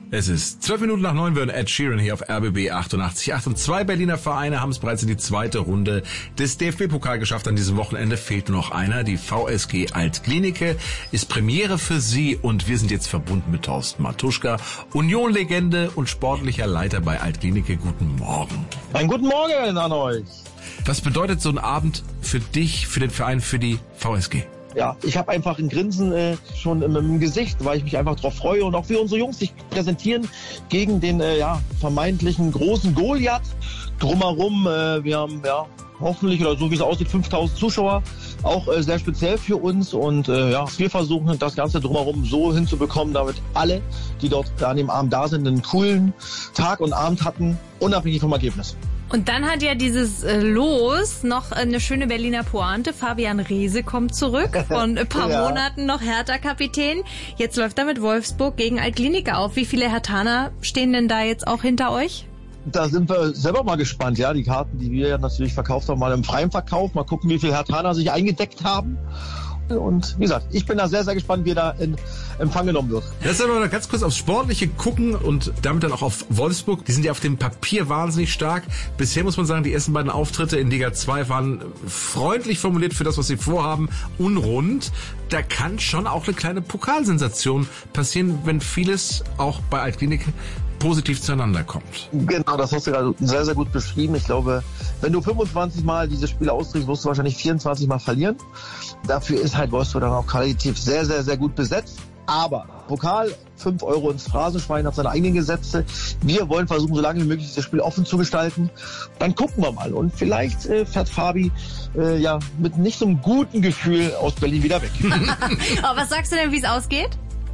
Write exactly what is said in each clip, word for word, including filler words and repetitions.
Es ist zwölf Minuten nach neun, wir hören Ed Sheeran hier auf R B B achtundachtzig Komma acht. Und zwei Berliner Vereine haben es bereits in die zweite Runde des D F B-Pokal geschafft. An diesem Wochenende fehlt nur noch einer. Die V S G Alt-Klinike ist Premiere für sie. Und wir sind jetzt verbunden mit Thorsten Matuschka, Union-Legende und sportlicher Leiter bei Alt-Klinike. Guten Morgen. Einen guten Morgen an euch. Was bedeutet so ein Abend für dich, für den Verein, für die V S G? Ja, ich habe einfach ein Grinsen äh, schon im, im Gesicht, weil ich mich einfach drauf freue und auch wie unsere Jungs sich präsentieren gegen den äh, ja, vermeintlichen großen Goliath. Drumherum, äh, wir haben ja hoffentlich oder so wie es aussieht fünftausend Zuschauer, auch äh, sehr speziell für uns und äh, ja, wir versuchen das Ganze drumherum so hinzubekommen, damit alle, die dort an dem Abend da sind, einen coolen Tag und Abend hatten, unabhängig vom Ergebnis. Und dann hat ja dieses äh, Los noch eine schöne Berliner Pointe. Fabian Reese kommt zurück, von ein paar ja. Monaten noch Hertha-Kapitän. Jetzt läuft er mit Wolfsburg gegen Alt-Klinike auf. Wie viele Herthaner stehen denn da jetzt auch hinter euch? Da sind wir selber mal gespannt, ja. Die Karten, die wir ja natürlich verkauft haben, mal im freien Verkauf. Mal gucken, wie viele Herthaner sich eingedeckt haben. Und wie gesagt, ich bin da sehr, sehr gespannt, wie er da in Empfang genommen wird. Lass aber noch ganz kurz aufs Sportliche gucken und damit dann auch auf Wolfsburg. Die sind ja auf dem Papier wahnsinnig stark. Bisher muss man sagen, die ersten beiden Auftritte in Liga zwei waren freundlich formuliert für das, was sie vorhaben, unrund. Da kann schon auch eine kleine Pokalsensation passieren, wenn vieles auch bei Alt-Klinike positiv zueinander kommt. Genau, das hast du gerade sehr, sehr gut beschrieben. Ich glaube, wenn du fünfundzwanzig Mal diese Spiele austrägst, wirst du wahrscheinlich vierundzwanzig Mal verlieren. Dafür ist halt Wolfsburg dann auch qualitativ sehr, sehr, sehr gut besetzt. Aber Pokal, fünf Euro ins Phrasenschwein, hat seine eigenen Gesetze. Wir wollen versuchen, so lange wie möglich das Spiel offen zu gestalten. Dann gucken wir mal. Und vielleicht äh, fährt Fabi äh, ja mit nicht so einem guten Gefühl aus Berlin wieder weg. Aber was sagst du denn, wie es ausgeht?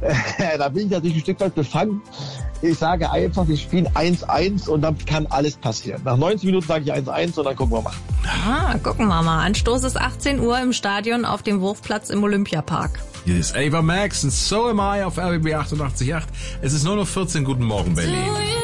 Da bin ich natürlich ein Stück weit befangen. Ich sage einfach, wir spielen eins eins und dann kann alles passieren. Nach neunzig Minuten sage ich eins eins und dann gucken wir mal. Ah, gucken wir mal. Anstoß ist achtzehn Uhr im Stadion auf dem Wurfplatz im Olympiapark. Hier ist Ava Max und So Am I auf R B B achtundachtzig Komma acht. Es ist neun Uhr vierzehn. Guten Morgen, Berlin.